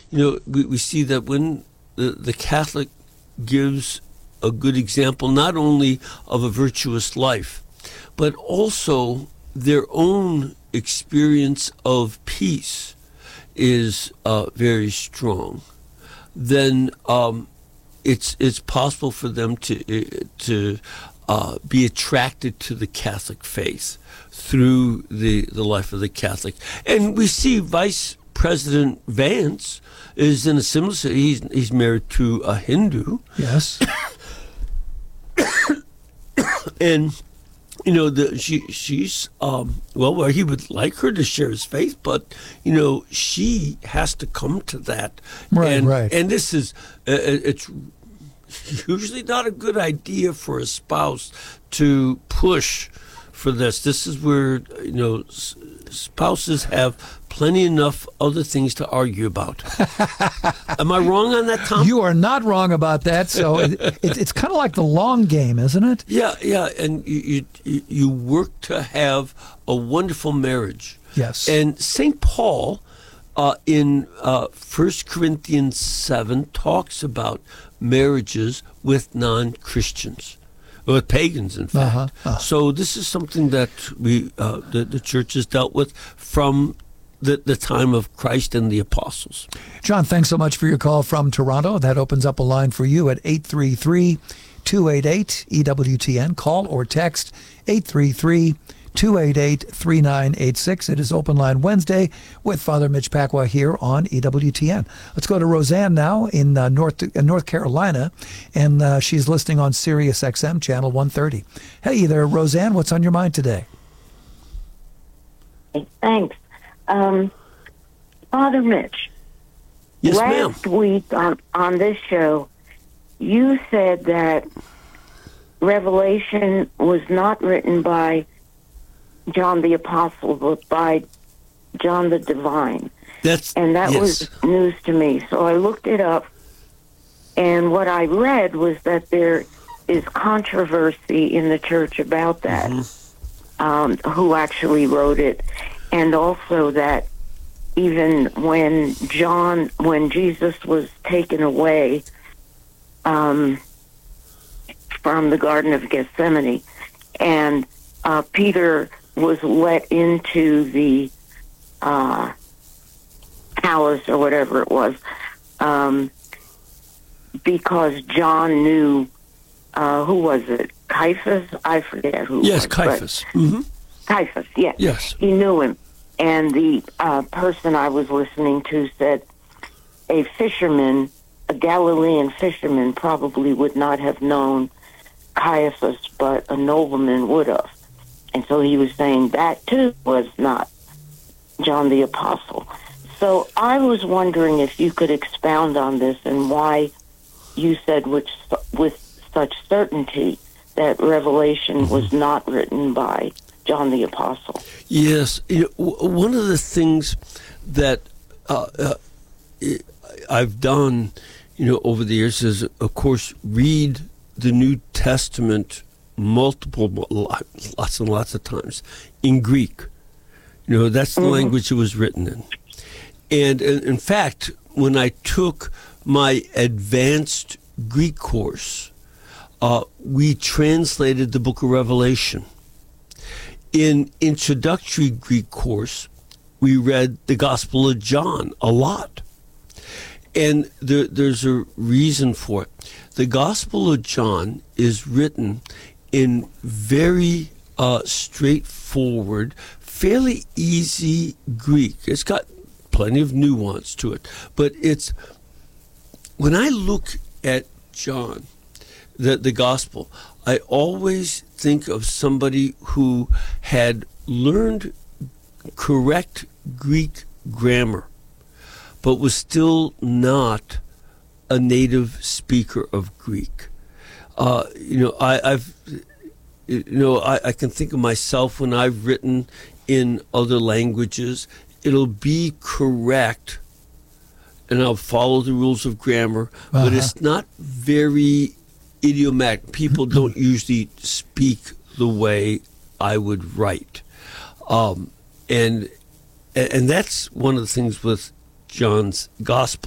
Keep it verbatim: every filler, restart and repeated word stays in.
you know, we, we see that when the, the Catholic gives a good example, not only of a virtuous life, but also their own experience of peace is uh, very strong, then um, it's it's possible for them to to uh, be attracted to the Catholic faith through the, the life of the Catholic. And we see Vice President Vance is in a similar, he's, he's married to a Hindu. Yes. And, you know, the, she she's, um, well, well, he would like her to share his faith, but, you know, she has to come to that. Right, and, right. And this is, uh, it's usually not a good idea for a spouse to push for this. This is where, you know, s- spouses have plenty enough other things to argue about. Am I wrong on that, Tom? You are not wrong about that. So it, it, it's kind of like the long game, isn't it? Yeah, yeah, and you, you you work to have a wonderful marriage. Yes. And Saint Paul, uh, in uh, First Corinthians seven, talks about marriages with non-Christians, with pagans, in fact. Uh-huh, uh-huh. So this is something that we uh, the, the church has dealt with from the, the time of Christ and the apostles. John, thanks so much for your call from Toronto. That opens up a line for you at eight three three, two eight eight, E W T N. Call or text eight three three, two eight eight, three nine eight six. It is Open Line Wednesday with Father Mitch Pacwa here on E W T N. Let's go to Roseanne now in uh, North uh, North Carolina, and uh, she's listening on Sirius X M channel one thirty. Hey there, Roseanne. What's on your mind today? Thanks. Um, Father Mitch, Yes, last ma'am. week on, on this show, you said that Revelation was not written by John the Apostle, but by John the Divine. That's And that yes. was news to me. So I looked it up, and what I read was that there is controversy in the church about that, Mm-hmm. um, who actually wrote it, and also that even when John, when Jesus was taken away um, from the Garden of Gethsemane, and uh, Peter was let into the uh, palace or whatever it was, um, because John knew, uh, who was it? Caiaphas? I forget who. Yes, it was, Caiaphas. Mm-hmm. Caiaphas, yes. Yes. He knew him. And the uh, person I was listening to said a fisherman, a Galilean fisherman, probably would not have known Caiaphas, but a nobleman would have. And so he was saying that, too, was not John the Apostle. So I was wondering if you could expound on this and why you said with, with such certainty that Revelation was not written by John the Apostle. Yes, you know, w- one of the things that uh, uh, I've done, you know, over the years is, of course, read the New Testament multiple, lots and lots of times in Greek. You know, that's the Mm-hmm. language it was written in. And in, in fact, when I took my advanced Greek course, uh, we translated the book of Revelation. In introductory Greek course, we read the Gospel of John a lot. And there, there's a reason for it. The Gospel of John is written in very uh, straightforward, fairly easy Greek. It's got plenty of nuance to it. But it's, when I look at John, the, the Gospel, I always think of somebody who had learned correct Greek grammar, but was still not a native speaker of Greek. Uh, you know, I, I've, you know, I, I can think of myself when I've written in other languages. It'll be correct, and I'll follow the rules of grammar, Uh-huh. but it's not very idiomatic. People don't usually speak the way I would write, um, and and that's one of the things with John's Gospel.